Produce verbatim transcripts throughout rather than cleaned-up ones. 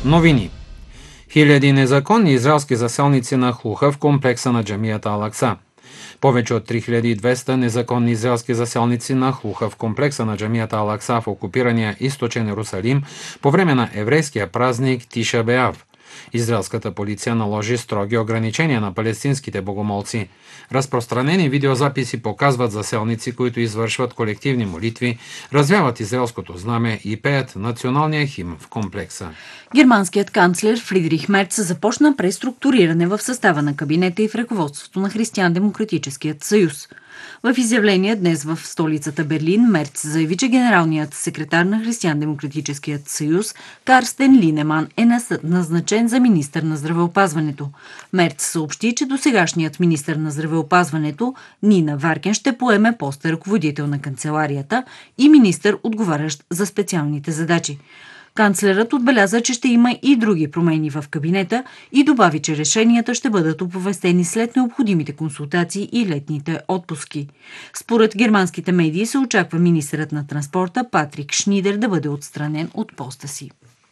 Новини. Хиляди незаконни израелски заселници нахлуха в комплекса на джамията Ал-Акса. Повече от три хиляди и двеста незаконни израелски заселници нахлуха в комплекса на джамията Ал-Акса в окупирания източен Иерусалим по време на еврейския празник Тиша Беав. Израелската полиция наложи строги ограничения на палестинските богомолци. Разпространени видеозаписи показват заселници, които извършват колективни молитви, развяват израелското знаме и пеят националния химн в комплекса. Германският канцлер Фридрих Мерц започна преструктуриране в състава на кабинета и в ръководството на Християн-демократическият съюз. В изявление днес в столицата Берлин Мерц заяви, че генералният секретар на Християн-демократическият съюз Карстен Линеман е назначен за министър на здравеопазването. Мерц съобщи, че досегашният министър на здравеопазването Нина Варкен ще поеме поста ръководител на канцеларията и министър, отговарящ за специалните задачи. Канцлерът отбеляза, че ще има и други промени в кабинета и добави, че решенията ще бъдат оповестени след необходимите консултации и летните отпуски. Според германските медии се очаква министърът на транспорта Патрик Шнидер да бъде отстранен от поста си.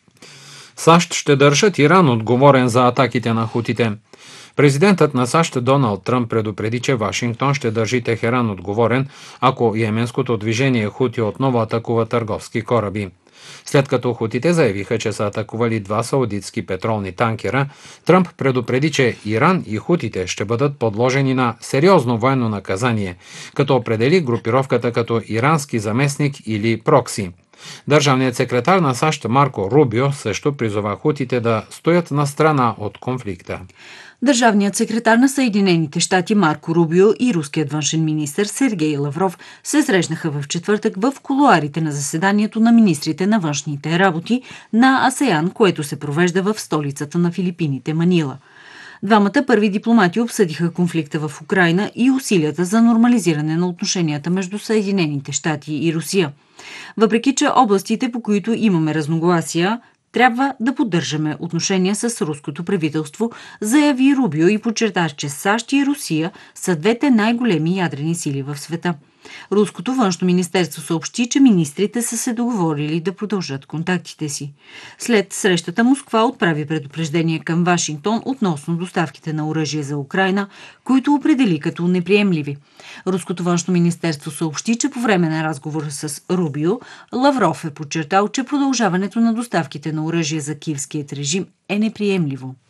САЩ ще държат Иран отговорен за атаките на хутите. Президентът на САЩ Доналд Тръмп предупреди, че Вашингтон ще държи Техеран отговорен, ако йеменското движение Хути отново атакува търговски кораби. След като хутите заявиха, че са атакували два саудитски петролни танкера, Тръмп предупреди, че Иран и хутите ще бъдат подложени на сериозно военно наказание, като определи групировката като ирански заместник или прокси. Държавният секретар на САЩ Марко Рубио също призова хутите да стоят на страна от конфликта. Държавният секретар на Съединените щати Марко Рубио и руският външен министър Сергей Лавров се срещнаха в четвъртък в кулоарите на заседанието на министрите на външните работи на АСЕАН, което се провежда в столицата на Филипините Манила. Двамата първи дипломати обсъдиха конфликта в Украйна и усилията за нормализиране на отношенията между Съединените щати и Русия. Въпреки че областите, по които имаме разногласия, трябва да поддържаме отношения с руското правителство, заяви Рубио и подчерта, че САЩ и Русия са двете най-големи ядрени сили в света. Руското външно министерство съобщи, че министрите са се договорили да продължат контактите си. След срещата Москва отправи предупреждение към Вашингтон относно доставките на оръжие за Украйна, които определи като неприемливи. Руското външно министерство съобщи, че по време на разговор с Рубио, Лавров е подчертал, че продължаването на доставките на оръжие за киевският режим е неприемливо.